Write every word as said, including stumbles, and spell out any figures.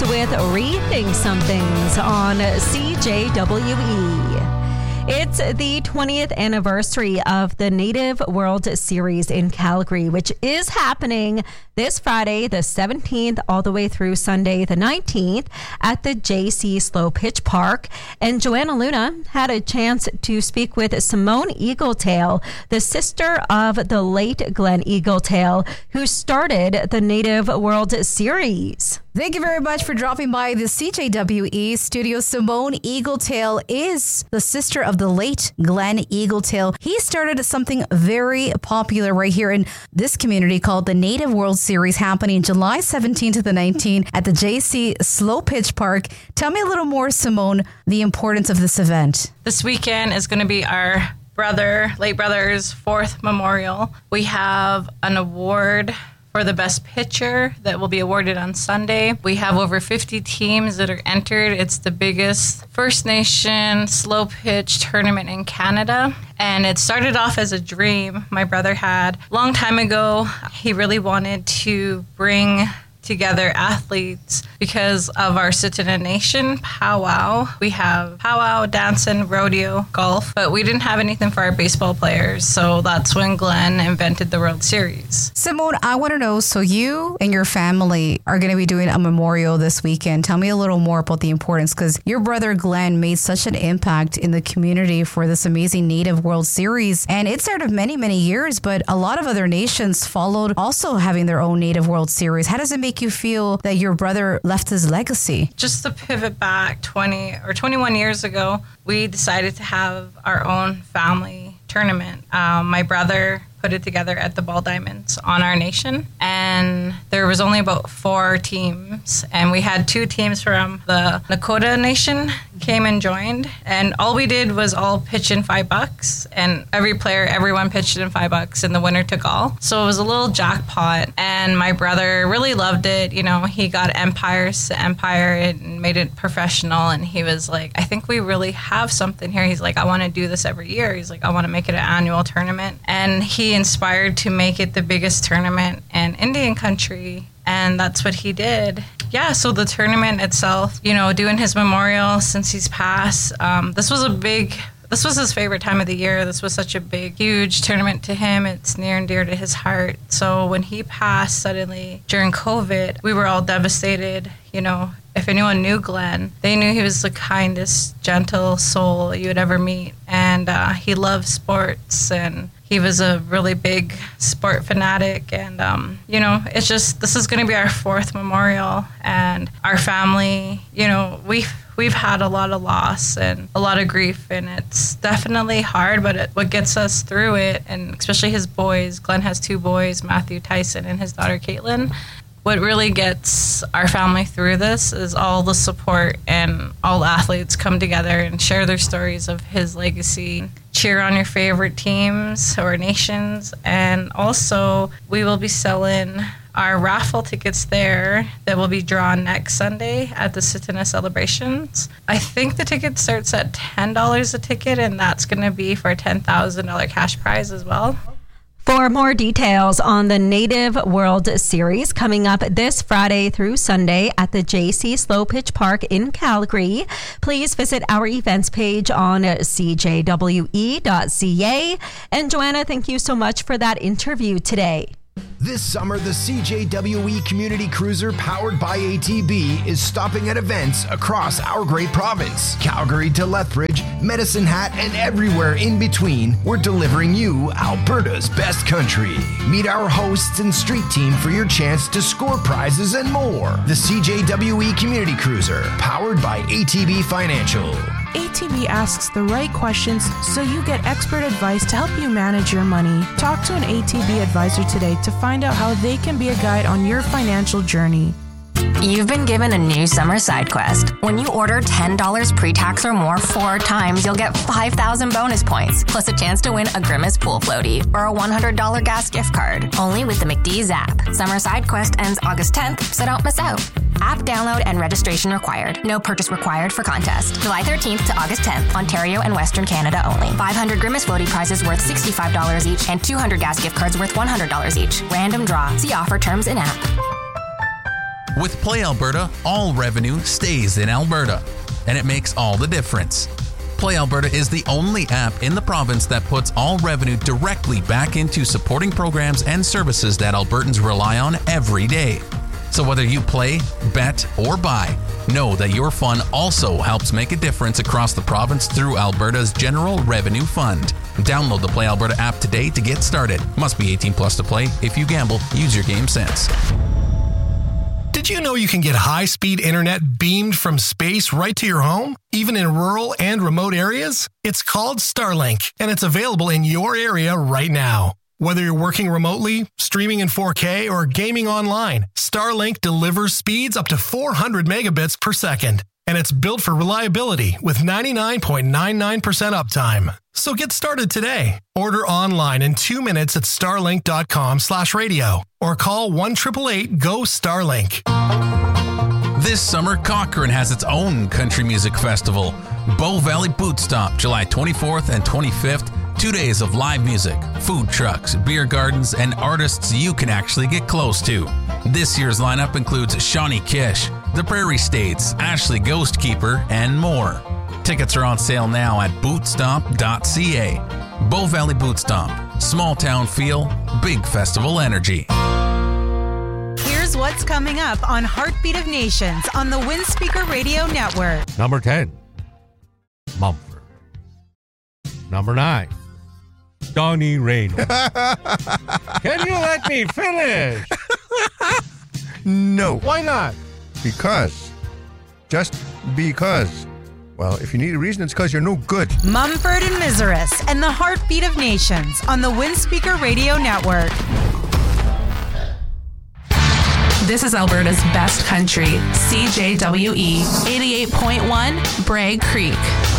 with Rethink Some Things on C J W E. It's the twentieth anniversary of the Native World Series in Calgary, which is happening this Friday, the seventeenth, all the way through Sunday, the nineteenth, at the J C Slow Pitch Park. And Joanna Luna had a chance to speak with Simone Eagletail, the sister of the late Glenn Eagletail, who started the Native World Series. Thank you very much for dropping by the C J W E studio. Simone Eagletail is the sister of the late Glenn Eagletail. He started something very popular right here in this community called the Native World Series, happening July seventeenth to the nineteenth at the J C Slow Pitch Park. Tell me a little more, Simone, the importance of this event. This weekend is going to be our brother, late brother's fourth memorial. We have an award for the best pitcher that will be awarded on Sunday. We have over fifty teams that are entered. It's the biggest First Nation slow pitch tournament in Canada. And it started off as a dream my brother had. A long time ago, he really wanted to bring together athletes because of our Tsuut'ina Nation powwow. We have powwow, dancing, rodeo, golf, but we didn't have anything for our baseball players. So that's when Glenn invented the World Series. Simone, I want to know, so you and your family are going to be doing a memorial this weekend. Tell me a little more about the importance, because your brother Glenn made such an impact in the community for this amazing Native World Series. And it started many, many years, but a lot of other nations followed also having their own Native World Series. How does it make you feel that your brother left his legacy? Just to pivot back twenty or twenty-one years ago, we decided to have our own family tournament. Um, my brother put it together at the Ball Diamonds on our nation, and there was only about four teams, and we had two teams from the Nakota Nation came and joined, and all we did was all pitch in five bucks, and every player, everyone pitched in five bucks, and the winner took all. So it was a little jackpot, and my brother really loved it. You know, he got Empires to Empire and made it professional, and he was like, I think we really have something here. He's like, I want to do this every year. He's like, I want to make it an annual tournament, and he inspired to make it the biggest tournament in Indian country, and that's what he did. Yeah, so the tournament itself, you know, doing his memorial since he's passed, um, this was a big, this was his favorite time of the year. This was such a big, huge tournament to him. It's near and dear to his heart. So when he passed suddenly during COVID, we were all devastated. You know, if anyone knew Glenn, they knew he was the kindest, gentle soul you would ever meet. And uh, he loved sports, and he was a really big sport fanatic. And, um, you know, it's just, this is going to be our fourth memorial. And our family, you know, we've, we've had a lot of loss and a lot of grief. And it's definitely hard, but it, what gets us through it, and especially his boys, Glenn has two boys, Matthew Tyson and his daughter Caitlin. What really gets our family through this is all the support, and all athletes come together and share their stories of his legacy. Cheer on your favorite teams or nations. And also, we will be selling our raffle tickets there that will be drawn next Sunday at the Tsuut'ina celebrations. I think the ticket starts at ten dollars a ticket, and that's going to be for a ten thousand dollars cash prize as well. For more details on the Native World Series coming up this Friday through Sunday at the J C Slow Pitch Park in Calgary, please visit our events page on c j w e dot c a. And Joanna, thank you so much for that interview today. This summer, the C J W E Community Cruiser powered by A T B is stopping at events across our great province. Calgary to Lethbridge, Medicine Hat, and everywhere in between, we're delivering you Alberta's best country. Meet our hosts and street team for your chance to score prizes and more. The C J W E Community Cruiser, powered by A T B Financial. A T B asks the right questions so you get expert advice to help you manage your money. Talk to an A T B advisor today to find out how they can be a guide on your financial journey. You've been given a new summer side quest. When you order ten dollars pre-tax or more four times, you'll get five thousand bonus points, plus a chance to win a Grimace pool floaty or a one hundred dollars gas gift card. Only with the McDee's app. Summer side quest ends August tenth, so don't miss out. App download and registration required. No purchase required for contest. July thirteenth to August tenth, Ontario and Western Canada only. five hundred Grimace floaty prizes worth sixty-five dollars each and two hundred gas gift cards worth one hundred dollars each. Random draw. See offer terms in app. With Play Alberta, all revenue stays in Alberta, and it makes all the difference. Play Alberta is the only app in the province that puts all revenue directly back into supporting programs and services that Albertans rely on every day. So whether you play, bet, or buy, know that your fun also helps make a difference across the province through Alberta's General Revenue Fund. Download the Play Alberta app today to get started. Must be eighteen plus to play. If you gamble, use your game sense. Did you know you can get high-speed internet beamed from space right to your home, even in rural and remote areas? It's called Starlink, and it's available in your area right now. Whether you're working remotely, streaming in four K, or gaming online, Starlink delivers speeds up to four hundred megabits per second. And it's built for reliability with ninety-nine point nine nine percent uptime. So get started today. Order online in two minutes at starlink.com slash radio or call one eight eight eight, G O, Starlink. This summer, Cochrane has its own country music festival, Bow Valley Boot Stop, July twenty-fourth and twenty-fifth. Two days of live music, food trucks, beer gardens, and artists you can actually get close to. This year's lineup includes Shawnee Kish, The Prairie States, Ashley Ghostkeeper, and more. Tickets are on sale now at bootstop dot c a. Bow Valley Boot Stop. Small town feel, big festival energy. Here's what's coming up on Heartbeat of Nations on the Windspeaker Radio Network. Number ten, Mumford. Number nine, Donnie Reynolds. Can you let me finish? No. Why not? Because. Just because. Well, if you need a reason, it's because you're no good. Mumford and Miseris and the Heartbeat of Nations on the Windspeaker Radio Network. This is Alberta's best country, C J W E eighty-eight point one, Bragg Creek.